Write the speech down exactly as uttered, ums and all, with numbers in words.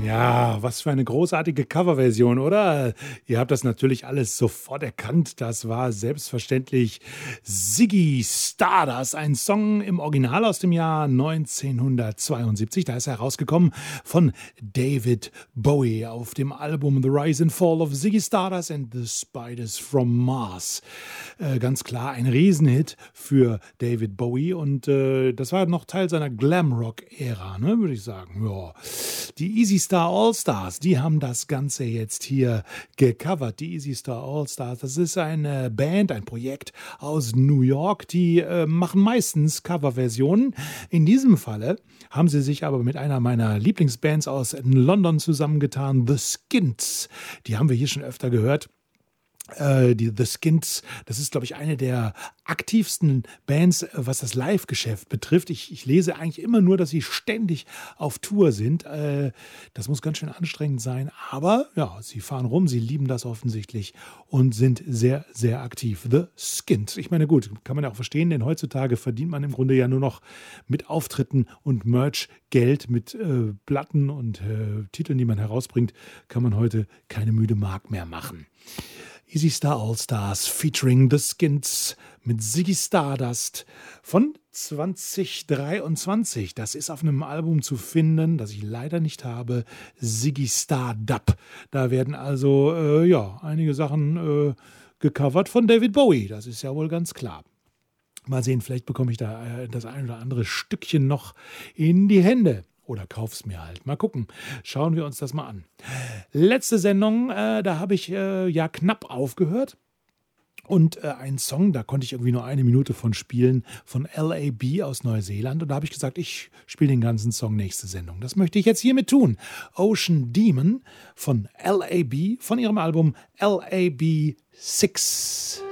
Ja, was für eine großartige Coverversion, oder? Ihr habt das natürlich alles sofort erkannt. Das war selbstverständlich Ziggy Stardust, ein Song im Original aus dem Jahr neunzehnhundertzweiundsiebzig. Da ist er herausgekommen von David Bowie auf dem Album The Rise and Fall of Ziggy Stardust and the Spiders from Mars. Äh, ganz klar ein Riesenhit für David Bowie und äh, das war noch Teil seiner Glamrock-Ära, ne, würde ich sagen. Ja. Die Easy Star All-Stars, die haben das Ganze jetzt hier gecovert. Die Easy Star All-Stars, das ist eine Band, ein Projekt aus New York, die äh, machen meistens Coverversionen. In diesem Falle haben sie sich aber mit einer meiner Lieblingsbands aus London zusammengetan, The Skins. Die haben wir hier schon öfter gehört. Äh, die The Skins, das ist, glaube ich, eine der aktivsten Bands, was das Live-Geschäft betrifft. Ich, ich lese eigentlich immer nur, dass sie ständig auf Tour sind. Äh, das muss ganz schön anstrengend sein. Aber ja, sie fahren rum, sie lieben das offensichtlich und sind sehr, sehr aktiv. The Skins. Ich meine, gut, kann man ja auch verstehen, denn heutzutage verdient man im Grunde ja nur noch mit Auftritten und Merch Geld, mit äh, Platten und äh, Titeln, die man herausbringt, kann man heute keine müde Mark mehr machen. Easy Star All-Stars featuring The Skins mit Ziggy Stardust von zwanzig dreiundzwanzig. Das ist auf einem Album zu finden, das ich leider nicht habe, Ziggy Stardub. Da werden also äh, ja, einige Sachen äh, gecovert von David Bowie, das ist ja wohl ganz klar. Mal sehen, vielleicht bekomme ich da äh, das ein oder andere Stückchen noch in die Hände. Oder kauf's mir halt. Mal gucken. Schauen wir uns das mal an. Letzte Sendung, äh, da habe ich äh, ja knapp aufgehört. Und äh, ein Song, da konnte ich irgendwie nur eine Minute von spielen, von L A B aus Neuseeland. Und da habe ich gesagt, ich spiele den ganzen Song nächste Sendung. Das möchte ich jetzt hiermit tun. Ocean Demon von L A B, von ihrem Album L A B six.